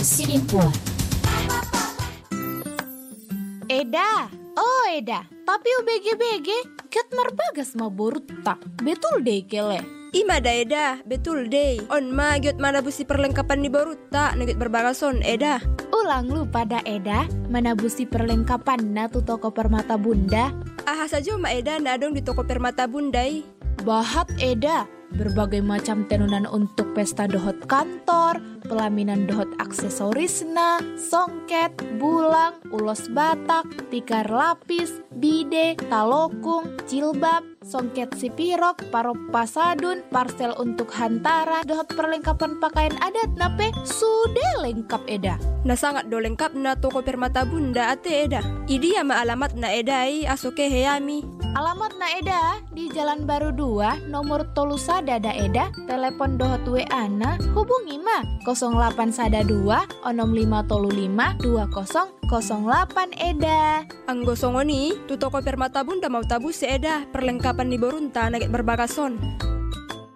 Sinipua. Eda, oh Eda, tapi UBG-BG, ket marbagas mau borutta. Betul deh kele. Ima da Eda, betul deh. On ma giot manabusi perlengkapan di Borutta, nagit berbagason Eda. Ulang lu pada Eda, manabusi perlengkapan na tu toko Permata Bunda. Aha saja ma Eda nadong di toko Permata Bundai. Bahat Eda, berbagai macam tenunan untuk pesta dohot kantor, pelaminan dohot aksesorisna, songket, bulang, ulos batak, tikar lapis, bide, talokung, jilbab, songket sipirok, parop pasadun, parsel untuk hantara, dohot perlengkapan pakaian adat nape sudah lengkap Eda. Na sangat do lengkap na toko Permata Bunda ate Eda. Idi ama alamat na Edai asoke heyami. Alamat na Eda di Jalan Baru 2, nomor tolu sadada Eda, telepon dohot WA na hubungi ma 08 sada 2 onom 5 tolu 5 2008 Eda. Anggo songoni, tu toko Permata Bunda mau tabu si Eda perlengkapan di Borunta nagit berbagason.